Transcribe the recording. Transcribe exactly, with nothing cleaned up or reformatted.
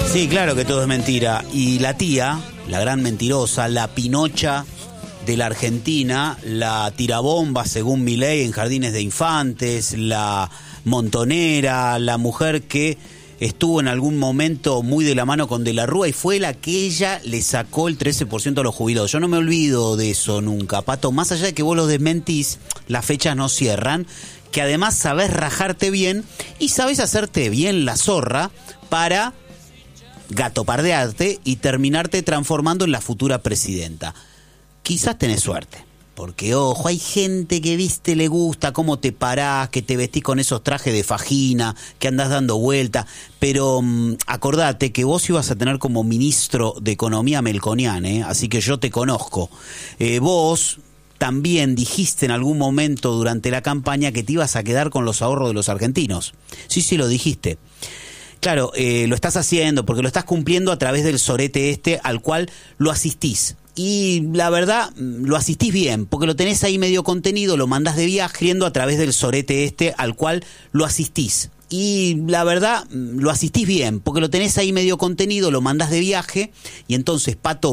Sí, claro que todo es mentira. Y la tía, la gran mentirosa, la Pinocha de la Argentina, la tirabomba según Milei en jardines de infantes, la montonera, la mujer que estuvo en algún momento muy de la mano con De la Rúa y fue la que ella le sacó el trece por ciento a los jubilados. Yo no me olvido de eso nunca, Pato. Más allá de que vos los desmentís, las fechas no cierran, que además sabés rajarte bien y sabés hacerte bien la zorra para gatopardearte y terminarte transformando en la futura presidenta. Quizás tenés suerte, porque ojo, hay gente que viste le gusta cómo te parás, que te vestís con esos trajes de fajina, que andás dando vuelta, pero um, acordate que vos ibas a tener como ministro de Economía Melconian, ¿eh? Así que yo te conozco. Eh, vos también dijiste en algún momento durante la campaña que te ibas a quedar con los ahorros de los argentinos. Sí, sí, lo dijiste. Claro, eh, lo estás haciendo porque lo estás cumpliendo a través del sorete este al cual lo asistís. Y la verdad, lo asistís bien, porque lo tenés ahí medio contenido, lo mandás de viaje yendo a través del sorete este al cual lo asistís. Y la verdad, lo asistís bien, porque lo tenés ahí medio contenido, lo mandás de viaje y entonces, Pato,